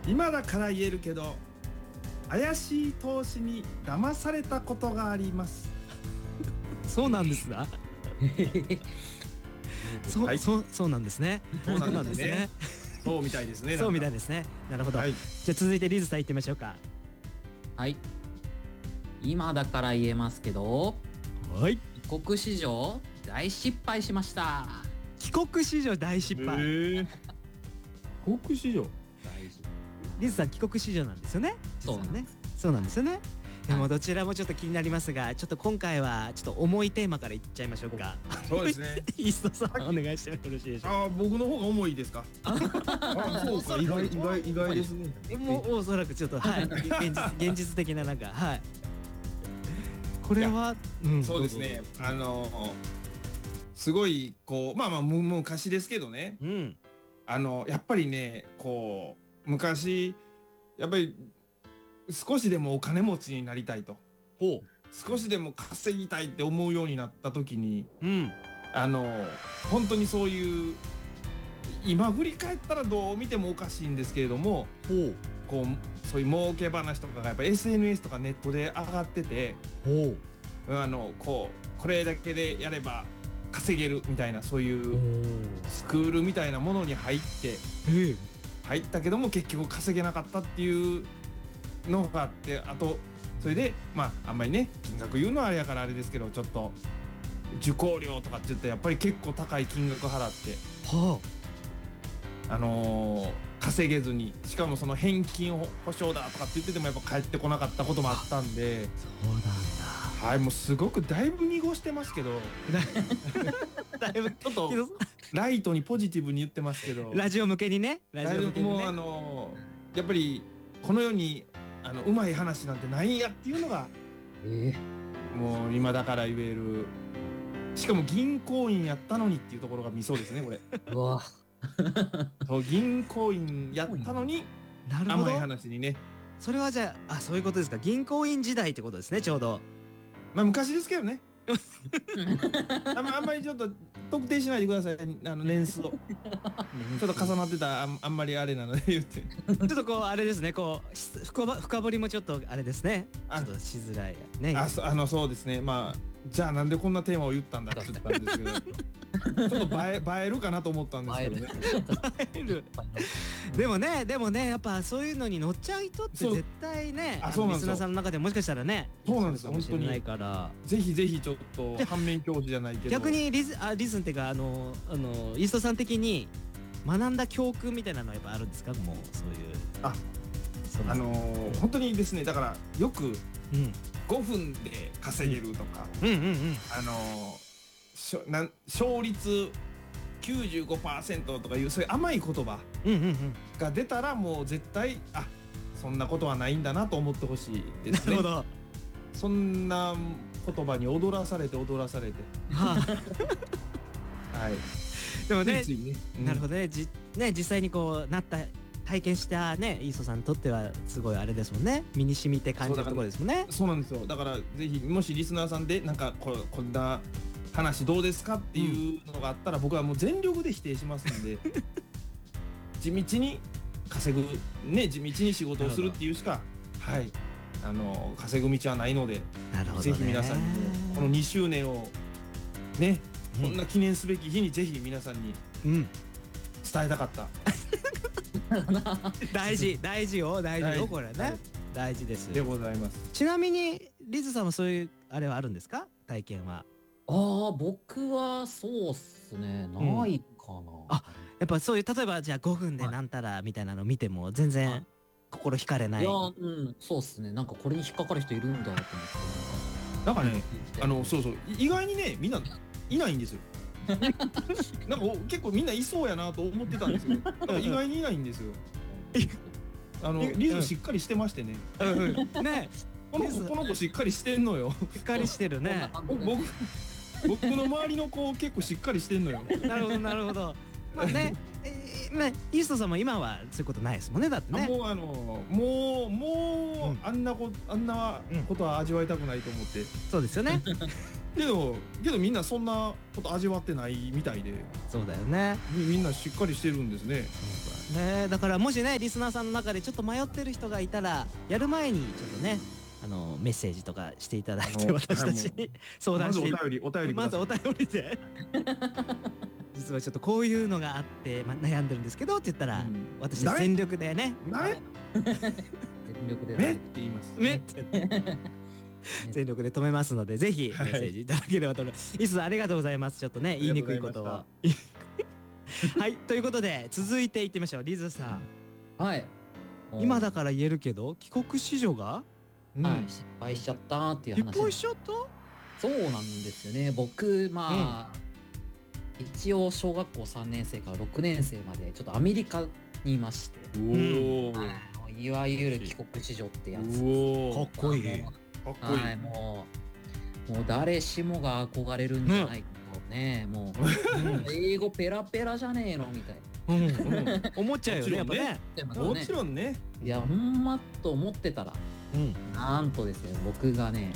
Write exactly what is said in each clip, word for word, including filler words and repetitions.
今だから言えるけど怪しい投資に騙されたことがあります。 そうなんですな。そう、はい、そう、そうなんですね。 そうなんですね。そうみたいですね。 そうみたいですね。なるほど。はい、じゃあ続いてリズさん行ってみましょうか。 はい。今だから言えますけど、 はい。 帰国子女大失敗しました。 帰国子女大失敗。 帰国子女。 リズさん帰国子女なんですよね。 そうなんです。 そうなんですよね。でもどちらもちょっと気になりますが、ちょっと今回はちょっと重いテーマからいっちゃいましょうか。 そうですね。 イーストさんお願いしてもよろしいでしょうか。 ああ、僕の方が重いですか。あ、そうか。意外意外意外ですね。 もうおそらくちょっとはい現実現実的ななんかはい。これはそうですね。あのすごいこうまあまあ昔ですけどね。 うん。 あのやっぱりねこう昔やっぱり少しでもお金持ちになりたいと。 ほう。 少しでも稼ぎたいって思うようになった時に、 うん、 あの本当にそういう今振り返ったらどう見てもおかしいんですけれども、 ほうこうそういう儲け話とかがやっぱ エスエヌエス とかネットで上がってて、 ほうあのこうこれだけでやれば稼げるみたいなそういうスクールみたいなものに入って入ったけども結局稼げなかったっていうのがあって、あとそれでまああんまりね金額言うのはあれやからあれですけど、ちょっと受講料とかって言ってやっぱり結構高い金額払って、 はあ、あのー、稼げずに、しかもその返金保証だとかって言っててもやっぱ返ってこなかったこともあったんで、 そうなんだ。 はい、もうすごくだいぶ濁してますけどだいぶちょっとライトにポジティブに言ってますけど、 ラジオ向けにね、 ラジオ向けにね、もうあのー、やっぱりこの世にあのうまい話なんてないんやっていうのが、えー、もう今だから言える。しかも銀行員やったのにっていうところがミソですねこれ。 うわそう銀行員やったのに甘い話にね。 それはじゃあ、あ、そういうことですか。銀行員時代ってことですね、ちょうど。 まあ昔ですけどね。あんま、あんまりちょっと特定しないでください、あの年数を。ちょっと重なってたあん、あんまりあれなので言って。ちょっとこうあれですね、こう深ば深掘りもちょっとあれですね。ちょっとしづらいね。 あ、そあのそうですね。まあじゃあなんでこんなテーマを言ったんだって言ったんですけど。ちょっと映え映えるかなと思ったんですけどね。 映える。でもね、でもね、やっぱそういうのに乗っちゃう人って絶対ね、リスナーさんの中でもしかしたらね、 そうなんですよ。本当にないから、 ぜひぜひちょっと反面教師じゃないけど、 逆にリズあリズンっていうかあのあのイーストさん的に学んだ教訓みたいなのはやっぱあるんですか？もうそういうああのー、本当にですね、だからよくごふんで稼げるとか、あのーしょなん勝率 きゅうじゅうごパーセント とかいうそういう甘い言葉が出たらもう絶対あそんなことはないんだなと思ってほしいですね。なるほど。そんな言葉に踊らされて踊らされてはいでもね、なるほどね、じね実際にこうなった体験したねイーソさんにとってはすごいあれですもんね、身に染みて感じるところですもんね。 そうなんですよ。だからぜひもしリスナーさんでなんかここんな話どうですかっていうのがあったら、僕はもう全力で否定しますんで地道に稼ぐね、地道に仕事をするっていうしかはいあの稼ぐ道はないので、ぜひ皆さんにもこのにしゅうねんをね、こんな記念すべき日にぜひ皆さんに伝えたかった。 大事大事よ大事よこれね、大事ですでございます。 ちなみにリズさんもそういうあれはあるんですか、体験は？ ああ、僕はそうっすね、ないかな。 あ、やっぱそういう例えばじゃあごふんでなんたらみたいなの見ても全然心惹かれない。 いや、うん、そうっすね。なんかこれに引っかかる人いるんだと思って。 なんかね、あのそうそう意外にねみんないないんですよ。なんか結構みんないそうやなと思ってたんですよ。意外にいないんですよ。あのリズしっかりしてましてね。 ね、 この子この子しっかりしてんのよ。 しっかりしてるね。 僕僕の周りの子結構しっかりしてんのよ。 なるほどなるほど。まあね、ね、イーストさんも今はそういうことないですもんね、だってね。 もうあのもうもうあんなこあんなことは味わいたくないと思って。 そうですよね。 けどけどみんなそんなこと味わってないみたいで。 そうだよね。 みんなしっかりしてるんですね。 ねえだからもしねリスナーさんの中でちょっと迷ってる人がいたらやる前にちょっとねあのメッセージとかしていただいてあの私たちに相談してまずお便りお便りください。 まずお便りで実はちょっとこういうのがあって、ま、悩んでるんですけどって言ったら、 うん私たち全力でねね全力でねって言います。 ねって全力で止めますのでぜひメッセージいただければと思います。いすありがとうございます。ちょっとね言いにくいことははいということで続いていってみましょう。リズさんはい。 今だから言えるけど帰国子女がはい失敗しちゃったっていう失話。 敗しちゃったそうなんですよね。僕まあ、一応小学校さんねん生からろくねん生までちょっとアメリカにいまして、 おお、かはいいわゆる帰国子女ってやつ。 おかっこいいもっこいい。 はい、もうもう誰しもが憧れるんじゃないかとね、もう英語ペラペラじゃねえのみたいな。 うんうん思っちゃうよねやっぱね。 もちろんね。 いやほんまと思ってたらうんなんとですね僕がね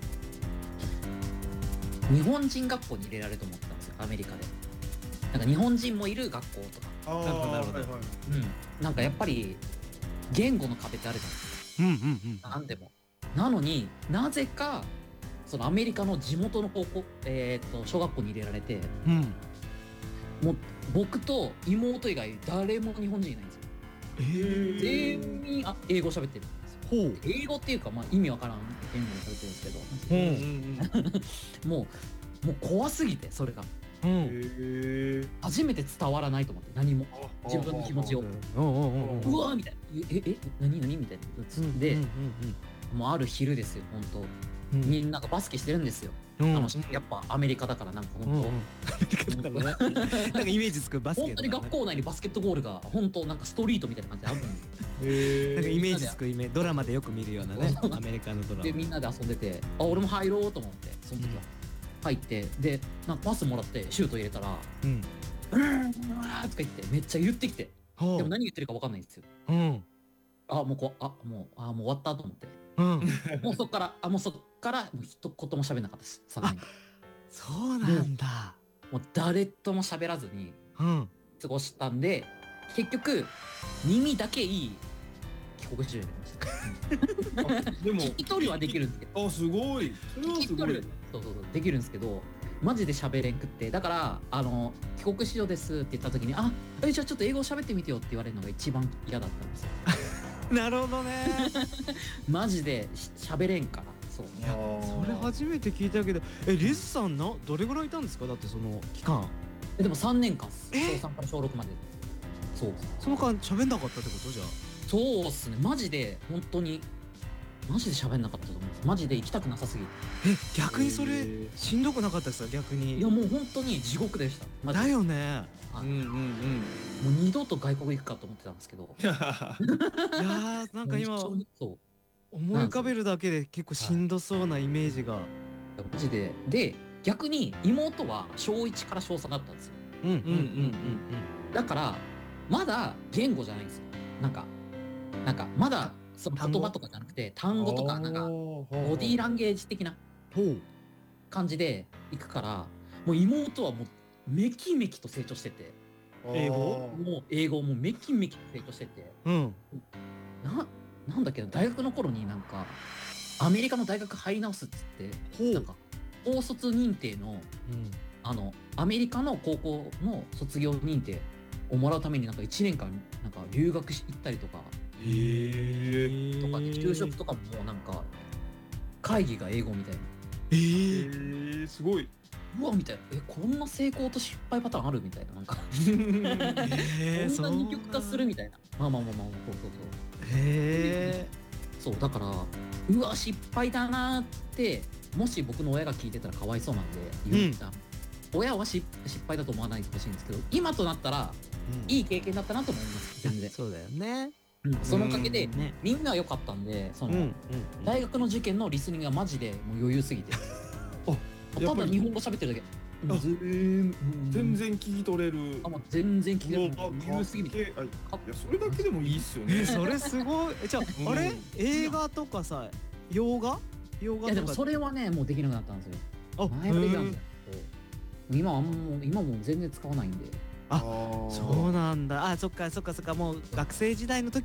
日本人学校に入れられると思ってたんですよアメリカで。なんか日本人もいる学校とか、 ああ、 なるほどなるほどはいはいうん、なんかやっぱり言語の壁ってあるじゃないですうんうんうんか。なんでもなのになぜかそのアメリカの地元の高校、えー、と小学校に入れられてうんもう僕と妹以外誰も日本人いないんですよ。 えー全員あ英語喋ってるんですよ。 ほう英語っていうか、まあ、意味わからん言語で喋ってるんですけど、 うんもうもう怖すぎてそれがうんへえ。 初めて伝わらないと思って何も自分の気持ちをうんうんうんうんうわーみたいなえええ何何みたいなで、 うんもうある昼ですよ本当、 うんうんみんながバスケしてるんですよ、 うんあのやっぱアメリカだからなんかうんうん本当、 なんかねなんかイメージつくバスケ本当に学校内にバスケットボールが本当なんかストリートみたいな感じであるんですよ。 へなんかイメージつくイメージドラマでよく見るようなねアメリカのドラマでみんなで遊んでてあ俺も入ろうと思ってその時は、入ってでなんかパスもらってシュート入れたらうん 「うーんうわー」とか言ってめっちゃ言ってきてほうでも何言ってるか分かんないんですよ。 うんあもうこうあもうあもう終わったと思ってうんもうそっからあもうそっからもう一言も喋んなかったですさんねんそうなんだもう誰とも喋らずにうん過ごしたんで結局耳だけいい帰国子女になりましたでも聞き取りはできるんですけどあすごい。それはすごい聞き取る。そうそうそうできるんですけどマジで喋れんくってだからあの帰国子女ですって言った時にあえじゃあちょっと英語喋ってみてよって言われるのが一番嫌だったんですよなるほどねマジでし喋れんからそういやそれ初めて聞いたけどえリズさんなどれぐらいいたんですかだってその期間えでもさんねんかんっすえ小さんから小ろくまでそうその間喋んなかったってことじゃそうっすねマジで本当にマジで喋んなかったと思いますマジで行きたくなさすぎてえ逆にそれへーしんどくなかったですか逆にいやもう本当に地獄でしたマジでだよねはいうんうんうん。 もう二度と外国行くかと思ってたんですけどいやーなんか今もう一緒にそう思い浮かべるだけで結構しんどそうなイメージがマジでで逆に妹はしょういちからしょうさんだったんですようんうんうんうんだからまだ言語じゃないんですよなんかなんかまだその単語言葉とかじゃなくて単語とかなんかボボディーランゲージ的なほう感じで行くからもう妹はもうめきめきと成長してて英語もう英語もめきめきと成長しててうんななんだっけど大学の頃になんかアメリカの大学入り直すっつってほうなんか高卒認定のうんあのアメリカの高校の卒業認定をもらうためになんかいちねんかんなんか留学し行ったりとかへえ。 とかで就職とかももうなんか会議が英語みたいなえへーえすごい。 うわみたいなえこんな成功と失敗パターンあるみたいななんかえーこんな二極化するみたいなまあまあまあまあそうそうへそうそうだからうわ失敗だなーってもし僕の親が聞いてたらかわいそうなんで言った、親はし失敗だと思わないでほしいんですけど今となったらえいい経験だったなと思います全然、 そうだよねうんそのおかげでねみんな良かったんでその、 うんうん大学の受験のリスニングがマジでもう余裕すぎてたやっぱりだ日本語喋ってるだけあ全全然聞き取れる。 あもう全然聞けるうわ余裕すぎるかっけえあいやそれだけでもいいっすよね。 えそれすごいえじゃああれうん映画とかさ洋画洋画とかいやでもそれはねもうできなくなったんですよあ前はできたんへですけど今はもう今もう全然使わないんであそうなんだ。あそっかそっかそっか、もう学生時代の時